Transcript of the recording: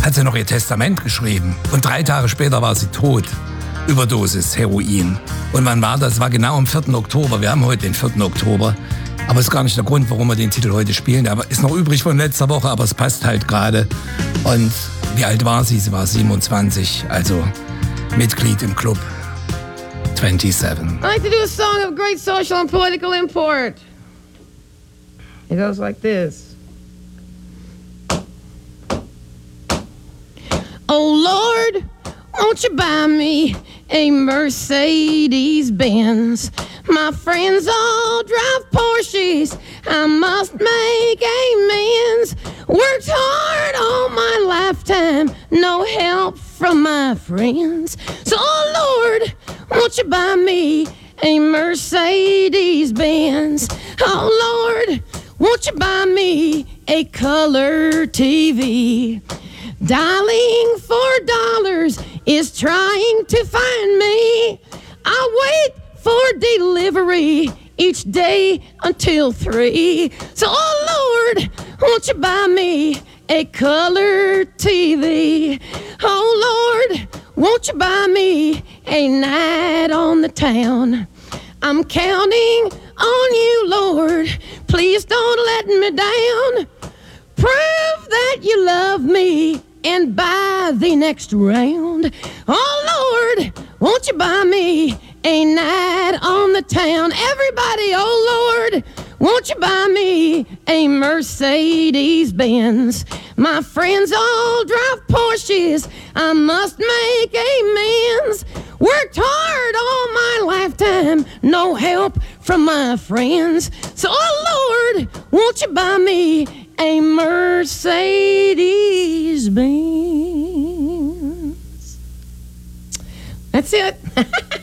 hat sie noch ihr Testament geschrieben. Und 3 Tage später war sie tot. Überdosis Heroin. Und wann war das? War genau am 4. Oktober. Wir haben heute den 4. Oktober. Aber es ist gar nicht der Grund, warum wir den Titel heute spielen. Der ist noch übrig von letzter Woche, aber es passt halt gerade. Und wie alt war sie? Sie war 27, also Mitglied im Club 27. I'd like to do a song of great social and political import. It goes like this. Oh Lord, won't you buy me a Mercedes-Benz? My friends all drive Porsches. I must make amends. Worked hard all my lifetime, no help from my friends. So, oh Lord, won't you buy me a Mercedes-Benz? Oh Lord, won't you buy me a color TV? Dialing for dollars is trying to find me. I wait for delivery each day until 3. So, oh Lord, won't you buy me a color TV? Oh Lord, won't you buy me a night on the town? I'm counting on you, Lord. Please don't let me down. Prove that you love me and buy the next round. Oh Lord, won't you buy me a night on the town? Everybody, oh Lord, won't you buy me a Mercedes-Benz? My friends all drive Porsches. I must make amends. Worked hard all my lifetime, no help from my friends. So, oh Lord, won't you buy me a Mercedes-Benz? That's it.